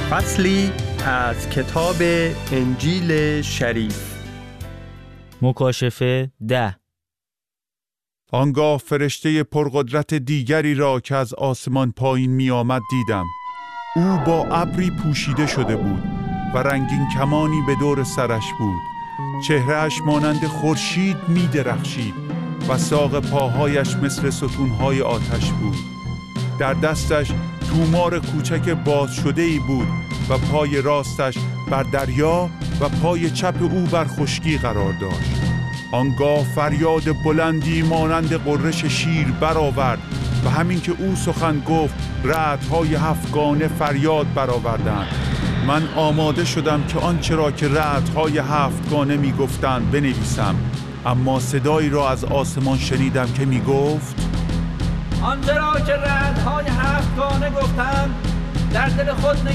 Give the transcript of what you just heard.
فصلی از کتاب انجیل شریف. مکاشفه 10. آنگاه فرشته پرقدرت دیگری را که از آسمان پایین می آمد دیدم. او با ابری پوشیده شده بود و رنگین کمانی به دور سرش بود. چهرهش مانند خورشید می درخشید و ساق پاهایش مثل ستونهای آتش بود. در دستش تومار کوچک باز شده‌ای بود و پای راستش بر دریا و پای چپ او بر خشکی قرار داشت. آنگاه فریاد بلندی مانند غرش شیر برآورد و همین که او سخن گفت رعدهای هفتگانه فریاد برآوردند. من آماده شدم که آنچه را که رعدهای هفتگانه می گفتند بنویسم، اما صدایی را از آسمان شنیدم که می گفت: آنچه را که رعدهای هفتگانه گفتند در دل خود